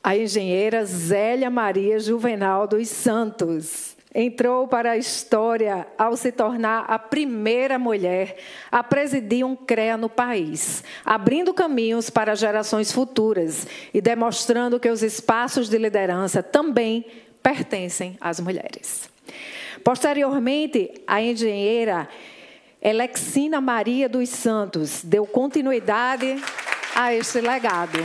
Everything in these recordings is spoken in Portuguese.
A engenheira Zélia Maria Juvenal dos Santos entrou para a história ao se tornar a primeira mulher a presidir um CREA no país, abrindo caminhos para gerações futuras e demonstrando que os espaços de liderança também pertencem às mulheres. Posteriormente, a engenheira Elexina Maria dos Santos deu continuidade a este legado.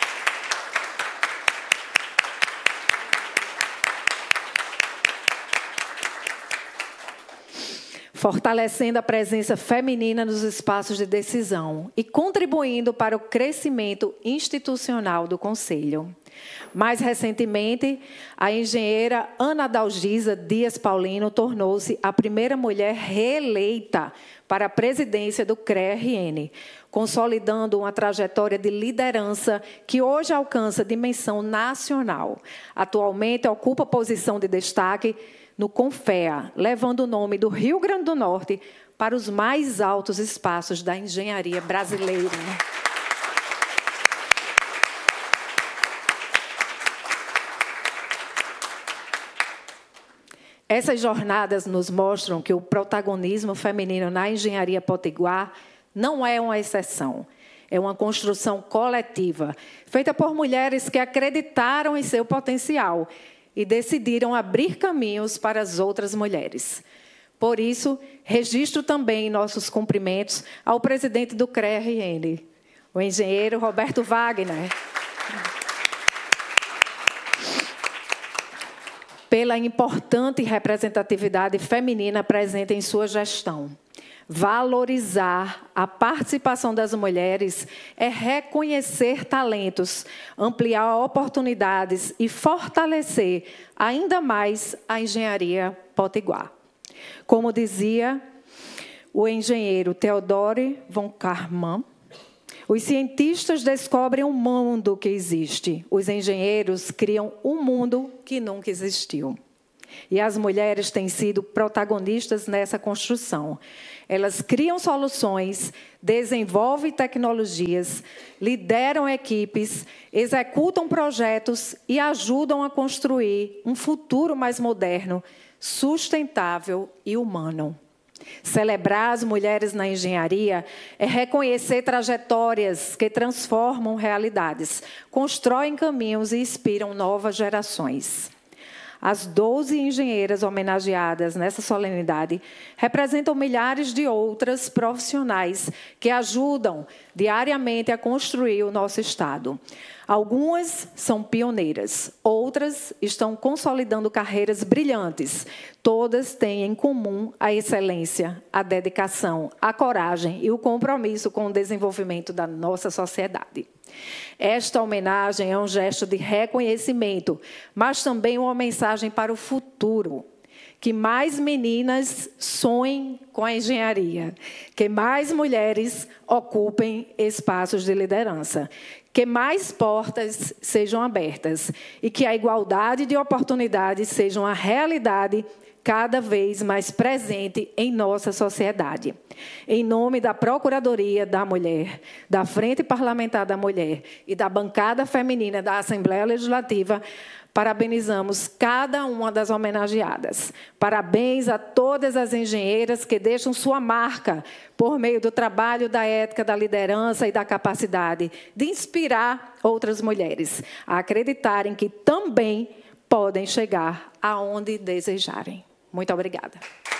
Fortalecendo a presença feminina nos espaços de decisão e contribuindo para o crescimento institucional do Conselho. Mais recentemente, a engenheira Ana Dalgisa Dias Paulino tornou-se a primeira mulher reeleita para a presidência do CREA-RN, consolidando uma trajetória de liderança que hoje alcança dimensão nacional. Atualmente, ocupa posição de destaque no CONFEA, levando o nome do Rio Grande do Norte para os mais altos espaços da engenharia brasileira. Essas jornadas nos mostram que o protagonismo feminino na engenharia potiguar não é uma exceção. É uma construção coletiva, feita por mulheres que acreditaram em seu potencial e decidiram abrir caminhos para as outras mulheres. Por isso, registro também nossos cumprimentos ao presidente do CREA-RN, o engenheiro Roberto Wagner, pela importante representatividade feminina presente em sua gestão. Valorizar a participação das mulheres é reconhecer talentos, ampliar oportunidades e fortalecer ainda mais a engenharia potiguar. Como dizia o engenheiro Theodore von Karman, os cientistas descobrem um mundo que existe, os engenheiros criam um mundo que nunca existiu. E as mulheres têm sido protagonistas nessa construção. Elas criam soluções, desenvolvem tecnologias, lideram equipes, executam projetos e ajudam a construir um futuro mais moderno, sustentável e humano. Celebrar as mulheres na engenharia é reconhecer trajetórias que transformam realidades, constroem caminhos e inspiram novas gerações. As 12 engenheiras homenageadas nessa solenidade representam milhares de outras profissionais que ajudam diariamente a construir o nosso Estado. Algumas são pioneiras, outras estão consolidando carreiras brilhantes. Todas têm em comum a excelência, a dedicação, a coragem e o compromisso com o desenvolvimento da nossa sociedade. Esta homenagem é um gesto de reconhecimento, mas também uma mensagem para o futuro. Que mais meninas sonhem com a engenharia, que mais mulheres ocupem espaços de liderança, que mais portas sejam abertas e que a igualdade de oportunidades seja uma realidade cada vez mais presente em nossa sociedade. Em nome da Procuradoria da Mulher, da Frente Parlamentar da Mulher e da Bancada Feminina da Assembleia Legislativa, parabenizamos cada uma das homenageadas. Parabéns a todas as engenheiras que deixam sua marca por meio do trabalho, da ética, da liderança e da capacidade de inspirar outras mulheres a acreditarem que também podem chegar aonde desejarem. Muito obrigada.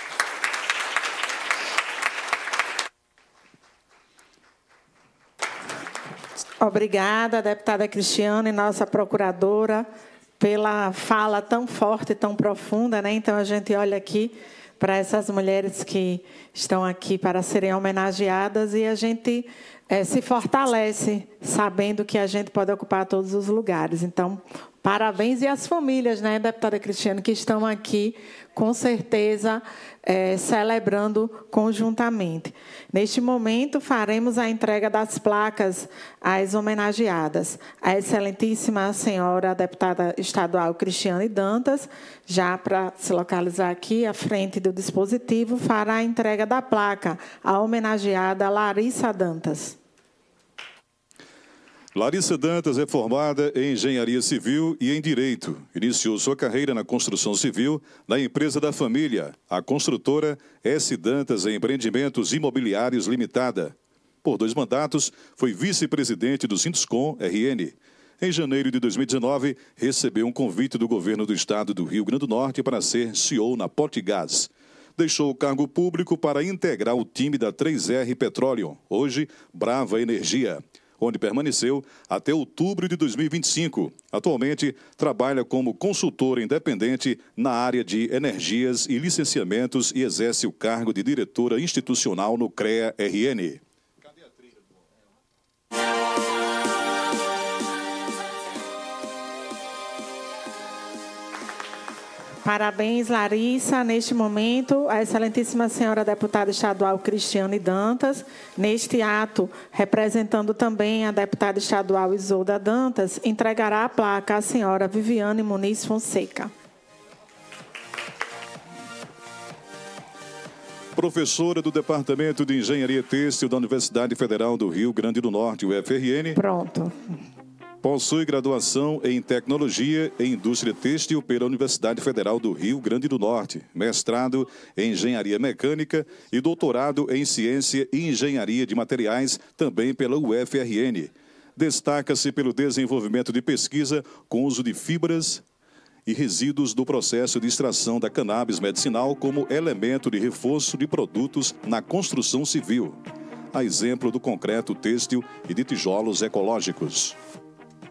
Obrigada, deputada Cristiane, nossa procuradora, pela fala tão forte e tão profunda, né? Então, a gente olha aqui para essas mulheres que estão aqui para serem homenageadas e a gente se fortalece sabendo que a gente pode ocupar todos os lugares. Então, parabéns e as famílias, né, deputada Cristiane, que estão aqui, com certeza, celebrando conjuntamente. Neste momento, faremos a entrega das placas às homenageadas. A excelentíssima senhora deputada estadual Cristiane Dantas, já para se localizar aqui à frente do dispositivo, fará a entrega da placa à homenageada Larissa Dantas. Larissa Dantas é formada em Engenharia Civil e em Direito. Iniciou sua carreira na construção civil na empresa da família, a construtora S. Dantas Empreendimentos Imobiliários Limitada. Por 2 mandatos, foi vice-presidente do Sinduscom RN. Em janeiro de 2019, recebeu um convite do governo do estado do Rio Grande do Norte para ser CEO na Potgás. Deixou o cargo público para integrar o time da 3R Petroleum, hoje Brava Energia, onde permaneceu até outubro de 2025. Atualmente, trabalha como consultora independente na área de energias e licenciamentos e exerce o cargo de diretora institucional no CREA-RN. Parabéns, Larissa. Neste momento, a excelentíssima senhora deputada estadual Cristiane Dantas, neste ato, representando também a deputada estadual Isolda Dantas, entregará a placa à senhora Viviane Muniz Fonseca. Professora do Departamento de Engenharia Têxtil da Universidade Federal do Rio Grande do Norte, UFRN. Pronto. Possui graduação em Tecnologia e Indústria Têxtil pela Universidade Federal do Rio Grande do Norte, mestrado em Engenharia Mecânica e doutorado em Ciência e Engenharia de Materiais, também pela UFRN. Destaca-se pelo desenvolvimento de pesquisa com uso de fibras e resíduos do processo de extração da cannabis medicinal como elemento de reforço de produtos na construção civil, a exemplo do concreto têxtil e de tijolos ecológicos.